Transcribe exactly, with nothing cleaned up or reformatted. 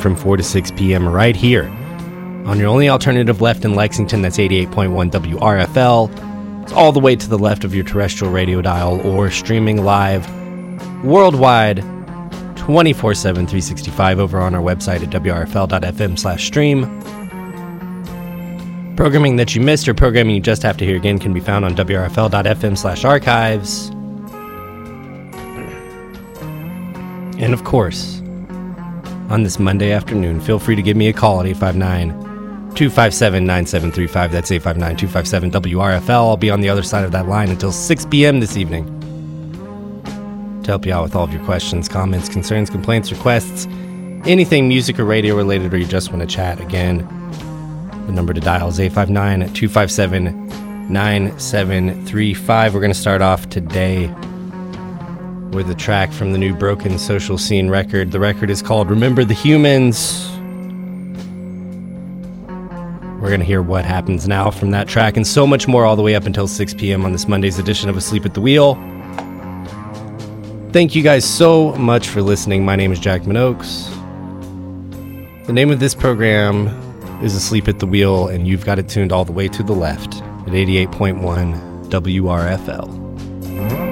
from four to six p.m. right here on your only alternative left in Lexington. That's eighty-eight point one W R F L. It's all the way to the left of your terrestrial radio dial, or streaming live worldwide twenty-four seven, three sixty-five over on our website at W R F L dot F M slash stream. Programming that you missed or programming you just have to hear again can be found on W R F L dot F M slash archives. And of course, on this Monday afternoon, feel free to give me a call at eight five nine, two five seven, nine seven three five. That's eight five nine, two five seven, W R F L. I'll be on the other side of that line until six p.m. this evening to help you out with all of your questions, comments, concerns, complaints, requests, anything music or radio related, or you just want to chat. Again, the number to dial is eight five nine, two five seven, nine seven three five. We're going to start off today with a track from the new Broken Social Scene record. The record is called Remember the Humans. We're going to hear what happens now from that track and so much more all the way up until six p.m. on this Monday's edition of Asleep at the Wheel. Thank you guys so much for listening. My name is Jack Minogues. The name of this program is Asleep at the Wheel, and you've got it tuned all the way to the left at eighty-eight point one W R F L.